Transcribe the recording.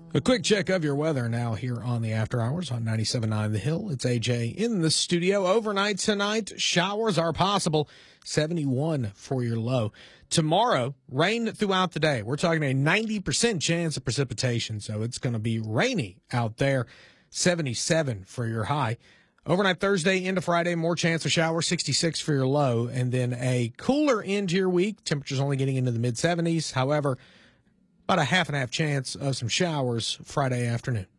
A quick check of your weather now here on the After Hours on 97.9 The Hill. It's AJ in the studio. Overnight tonight, showers are possible. 71 for your low. Tomorrow, rain throughout the day. We're talking a 90% chance of precipitation, so it's going to be rainy out there. 77 for your high. Overnight Thursday into Friday, more chance of showers, 66 for your low. And then a cooler end to your week. Temperatures only getting into the mid-70s. However, about a half and half chance of some showers Friday afternoon.